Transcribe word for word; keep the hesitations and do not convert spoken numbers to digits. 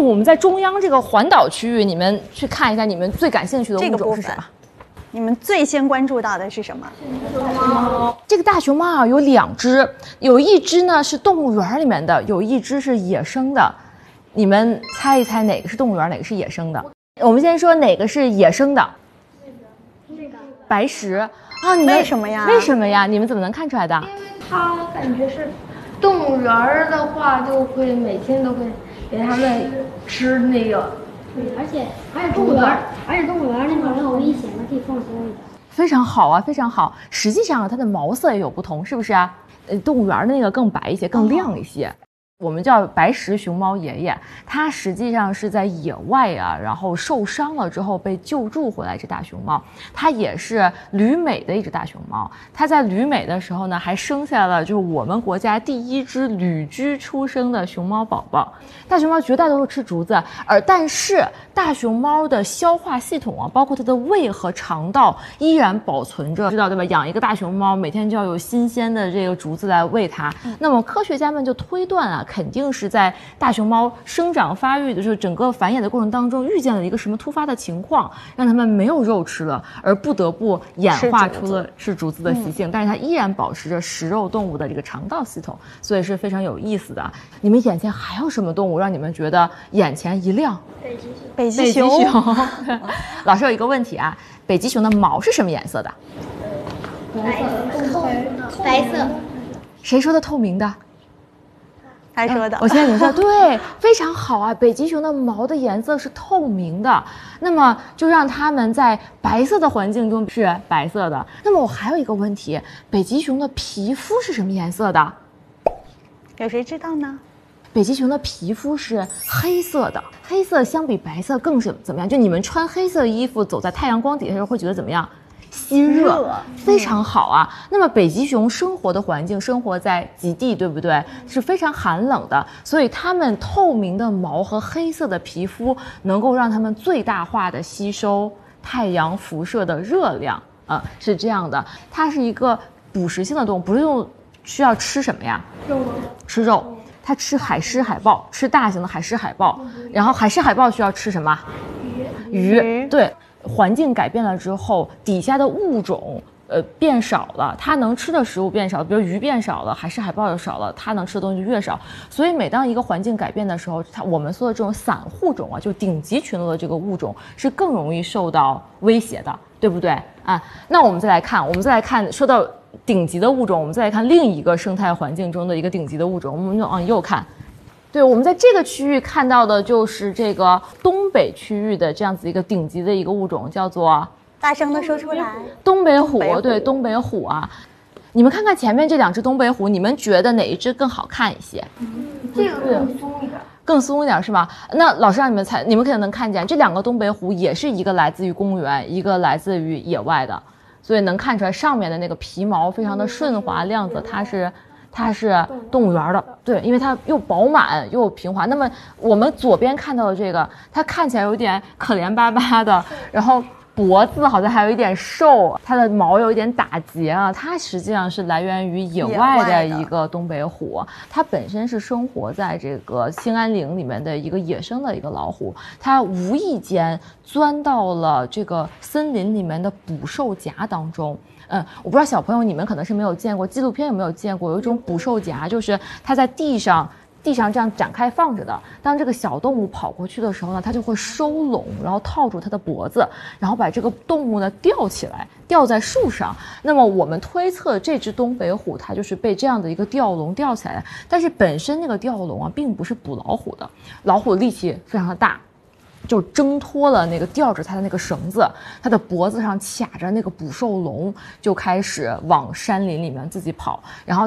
我们在中央这个环岛区域，你们去看一下，你们最感兴趣的物种是什么？ 你们最先关注到的是什么？ 这个大熊猫啊，有两只，有一只呢是动物园里面的，有一只是野生的。你们猜一猜哪个是动物园，哪个是野生的？我们先说哪个是野生的。 那个白石啊，你们为什么呀？ 为什么呀？你们怎么能看出来的？ 因为它感觉是动物园儿的话，就会每天都会给它们吃那个。 对，而且而且动物园，而且动物园那块没有危险，它可以放松一点。 非常好啊，非常好。实际上它的毛色也有不同，是不是啊？呃，动物园的那个更白一些，更亮一些。哦，我们叫白石熊猫爷爷，它实际上是在野外啊，然后受伤了之后被救助回来。这大熊猫，它也是旅美的一只大熊猫。它在旅美的时候呢，还生下了就是我们国家第一只旅居出生的熊猫宝宝。大熊猫绝大多数吃竹子，而但是大熊猫的消化系统啊，包括它的胃和肠道依然保存着，知道对吧？养一个大熊猫，每天就要有新鲜的这个竹子来喂它。嗯，那么科学家们就推断啊，肯定是在大熊猫生长发育的，就是整个繁衍的过程当中，遇见了一个什么突发的情况，让它们没有肉吃了，而不得不演化出了吃竹子的习性。嗯，但是它依然保持着食肉动物的这个肠道系统，所以是非常有意思的。你们眼前还有什么动物让你们觉得眼前一亮？ 北极熊。 北极熊。北极熊老师有一个问题啊，北极熊的毛是什么颜色的？ 白色。白色。 谁说的透明的？ 他说的， 我现在你说对，非常好啊！北极熊的毛的颜色是透明的，那么就让它们在白色的环境中是白色的。那么我还有一个问题，北极熊的皮肤是什么颜色的？ 有谁知道呢？ 北极熊的皮肤是黑色的，黑色相比白色更是怎么样？就你们穿黑色衣服走在太阳光底下的时候，会觉得怎么样？吸热，非常好啊。嗯，那么北极熊生活的环境，生活在极地，对不对？是非常寒冷的，所以它们透明的毛和黑色的皮肤能够让它们最大化的吸收太阳辐射的热量啊，呃，是这样的。它是一个捕食性的动物，不是用需要吃什么呀？ 肉。 吃肉。它吃海狮、海豹，吃大型的海狮、海豹。然后海狮、海豹需要吃什么？鱼。鱼。对。环境改变了之后，底下的物种呃变少了，它能吃的食物变少，比如鱼变少了，海狮海豹又少了，它能吃的东西就越少。所以每当一个环境改变的时候，它我们说的这种散户种啊，就顶级群落的这个物种是更容易受到威胁的，对不对啊？那我们再来看，我们再来看，说到顶级的物种，我们再来看另一个生态环境中的一个顶级的物种，我们就往右看。对，我们在这个区域看到的就是这个东北区域的这样子一个顶级的一个物种，叫做大声的说出来， 东北虎。对，东北虎啊，你们看看前面这两只东北虎，你们觉得哪一只更好看一些？ 嗯，这个更松一点， 更松一点是吧？那老师让你们猜，你们可能能看见这两个东北虎也是一个来自于公园，一个来自于野外的，所以能看出来上面的那个皮毛非常的顺滑亮泽，它是。它是动物园的，对，因为它又饱满又平滑。那么我们左边看到的这个，它看起来有点可怜巴巴的，然后脖子好像还有一点瘦，它的毛有一点打结啊。它实际上是来源于野外的一个东北虎，它本身是生活在这个兴安岭里面的一个野生的一个老虎，它无意间钻到了这个森林里面的捕兽夹当中。嗯，我不知道小朋友你们可能是没有见过，纪录片有没有见过？有一种捕兽夹，就是它在地上地上这样展开放着的。当这个小动物跑过去的时候呢，它就会收拢，然后套住它的脖子，然后把这个动物呢吊起来，吊在树上。那么我们推测这只东北虎它就是被这样的一个吊笼吊起来的。但是本身那个吊笼啊，并不是捕老虎的，老虎力气非常的大。就挣脱了那个吊着它的那个绳子，它的脖子上卡着那个捕兽笼，就开始往山林里面自己跑，然后